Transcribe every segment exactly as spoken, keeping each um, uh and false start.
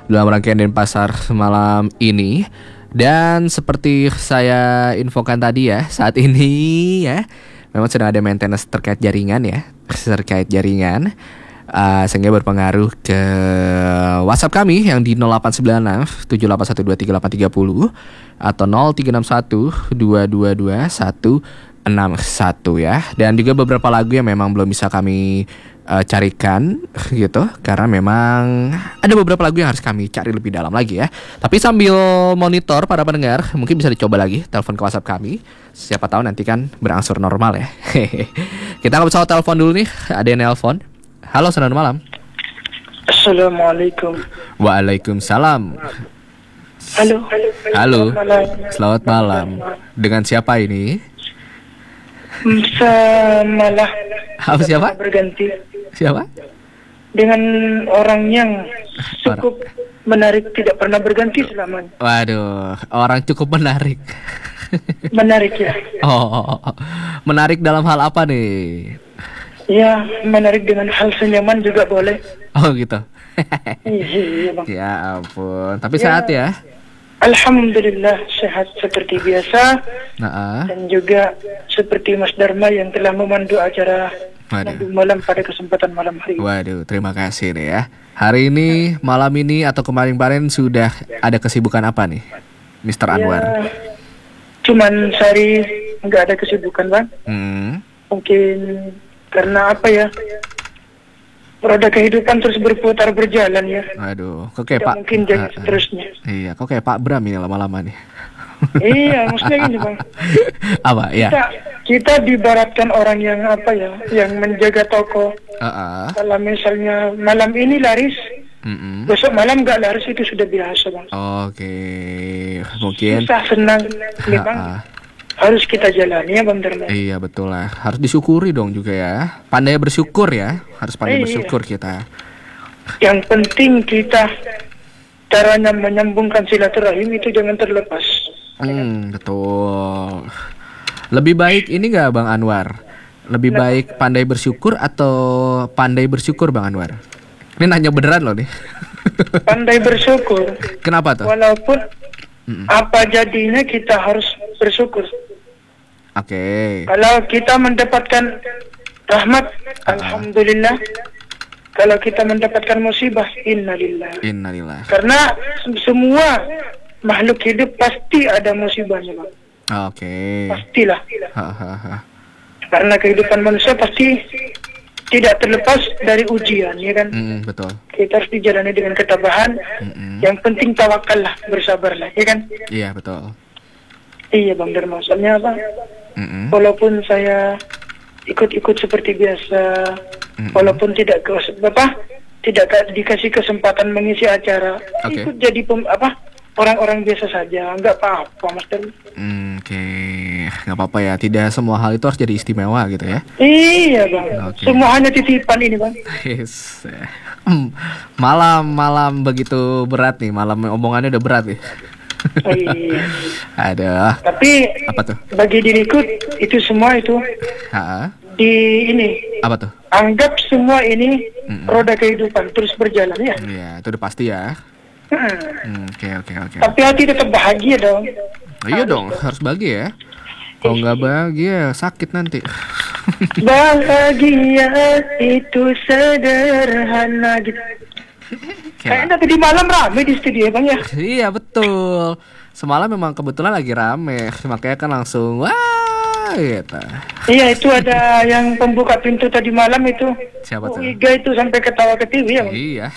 dalam rangkaian Denpasar malam ini. Dan seperti saya infokan tadi ya, saat ini ya memang sedang ada maintenance terkait jaringan ya, terkait jaringan uh, sehingga berpengaruh ke WhatsApp kami yang di nol delapan sembilan enam tujuh delapan satu dua tiga delapan tiga nol atau nol tiga enam satu dua dua dua satu enam satu ya. Dan juga beberapa lagu yang memang belum bisa kami uh, carikan gitu, karena memang ada beberapa lagu yang harus kami cari lebih dalam lagi ya. Tapi sambil monitor para pendengar, mungkin bisa dicoba lagi telepon ke WhatsApp kami. Siapa tahu nanti kan berangsur normal ya. Kita nggak usah telepon dulu nih, ada yang nelpon. Halo, selamat malam. Assalamualaikum. Waalaikumsalam. Halo. Halo. Selamat malam. Dengan siapa ini? Samalah. Apa siapa? Berganti. Siapa? Dengan orang yang cukup menarik, tidak pernah berganti selamanya. Waduh, orang cukup menarik. Menarik ya. Oh, menarik dalam hal apa nih? Ya, menarik dengan hal senyaman juga boleh. Oh gitu. Iya bang. Ya ampun, tapi Ya. sehat ya? Alhamdulillah sehat seperti biasa. Nah, Dan juga seperti Mas Dharma yang telah memandu acara Waduh. Nabi malam pada kesempatan malam hari. Waduh, terima kasih nih ya. Hari ini, malam ini atau kemarin-kemarin sudah ada kesibukan apa nih, Mister Anwar? Ya, cuman sehari nggak ada kesibukan bang. Hmm. Mungkin karena apa ya? Roda kehidupan terus berputar berjalan ya. Waduh, kok kayak Tidak Pak? mungkin jadi Ah, ah. seterusnya. Iya, kok kayak Pak Bram ini lama-lama nih. Iya, maksudnya gini bang. Apa? Ya. Kita, kita dibaratkan orang yang apa ya? Yang menjaga toko. Ah, ah. Kalau misalnya malam ini laris, Mm-mm. besok malam nggak laris, itu sudah biasa bang. Oke, mungkin. Susah senang, memang Ah, ah. harus kita jalani ya bang Dharma. Iya betul lah, harus disyukuri dong juga ya. Pandai bersyukur ya, harus pandai Iya. bersyukur kita. Yang penting kita caranya menyambungkan silaturahim itu jangan terlepas. Hmm, betul. Lebih baik ini nggak Bang Anwar? Lebih baik pandai bersyukur atau pandai bersyukur Bang Anwar? Ini nanya beneran loh nih. Pandai bersyukur. Kenapa tuh? Walaupun Mm-mm. apa jadinya kita harus bersyukur. Oke. Kalau kita mendapatkan rahmat, Ah. alhamdulillah. Kalau kita mendapatkan musibah, innalillah. Innalillah. Karena se- semua makhluk hidup pasti ada musibahnya, Bang. Oke. Pastilah. Hahaha. Karena kehidupan manusia pasti tidak terlepas dari ujian, ya kan? Mm, betul. Kita harus dijalani dengan ketabahan. Mm-mm. Yang penting tawakal lah, bersabarlah, ya kan? Iya betul. Iya, Bang Dharma. Soalnya apa? Mm-mm. Walaupun saya ikut-ikut seperti biasa, Mm-mm. walaupun tidak ke apa, tidak ka- dikasih kesempatan mengisi acara, Oke. ikut jadi pem, apa orang-orang biasa saja, nggak apa-apa, Mas Dharma. Mm, Oke, nggak apa-apa ya. Tidak semua hal itu harus jadi istimewa gitu ya. Iya, Bang. Oke. Semua hanya titipan ini, Bang. Yes. Hmm, Malam-malam begitu berat nih. Malam omongannya udah berat nih. Oh, iya. Aduh. Tapi Apa tuh? bagi diriku itu semua itu Ha? di ini Apa tuh? anggap semua ini Mm-mm. roda kehidupan terus berjalan ya. Iya, itu udah pasti ya. Hmm. Hmm, Oke, oke, oke. Tapi hati tetap bahagia dong. Oh, iya dong, harus bahagia ya. Kalau nggak bahagia sakit nanti. Bahagia itu sederhana gitu. Kayaknya tadi malam rame di studio bang ya. Iya betul. Semalam memang kebetulan lagi rame, makanya kan langsung wah gitu. Iya itu ada yang pembuka pintu tadi malam itu. Siapa tuh? Bu Iga itu sampai ketawa ketiwi ya bang. Iya.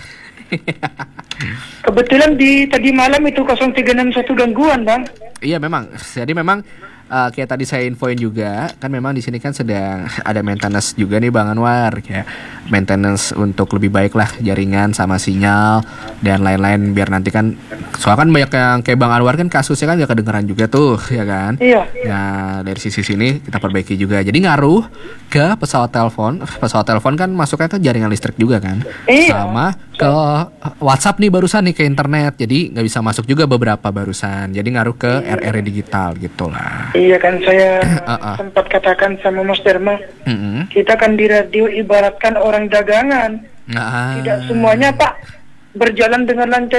Kebetulan di tadi malam itu nol tiga enam satu gangguan bang. Iya memang. Jadi memang uh, kayak tadi saya infoin juga, kan memang di sini kan sedang ada maintenance juga nih Bang Anwar, kayak maintenance untuk lebih baik lah jaringan sama sinyal dan lain-lain biar nanti kan soalnya kan banyak yang kayak Bang Anwar kan kasusnya kan gak kedengeran juga tuh, ya kan? Iya. Nah dari sisi sini kita perbaiki juga. Jadi ngaruh ke pesawat telepon. Pesawat telepon kan masuknya ke jaringan listrik juga kan, Iya. sama ke WhatsApp nih barusan nih ke internet. Jadi nggak bisa masuk juga beberapa barusan. Jadi ngaruh ke R R digital gitulah. Iya kan saya Uh-uh. sempat katakan sama Mas Dharma, Mm-mm. kita kan di radio ibaratkan orang dagangan. Nah, Tidak semuanya Pak berjalan dengan lancar.